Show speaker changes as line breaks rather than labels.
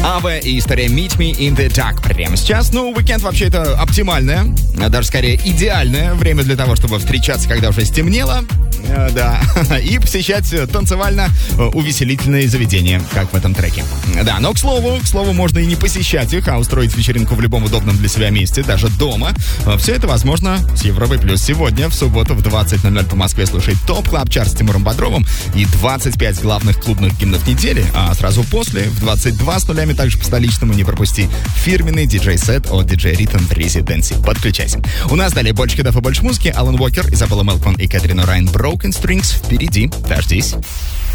Ava и история Meet Me in the Dark прямо сейчас. Ну, уикенд вообще это оптимальное, а даже скорее идеальное время для того, чтобы встречаться, когда уже стемнело. Да, и посещать танцевально-увеселительные заведения, как в этом треке. Да, но, к слову, можно и не посещать их, а устроить вечеринку в любом удобном для себя месте, даже дома. Все это возможно с Европой Плюс. Сегодня, в субботу, в 20:00 по Москве слушай ТОП Клаб Чарт с Тимуром Бодровым и 25 главных клубных гимнов недели. А сразу после, в 22 с нулями, также по столичному, не пропусти фирменный диджей-сет от DJ Rhythm в Резиденции. Подключайся. У нас далее больше хитов и больше музыки. Алан Уокер, Изабелла Мелкман и Кэтрин Орайн Broken Strings впереди. Дождись.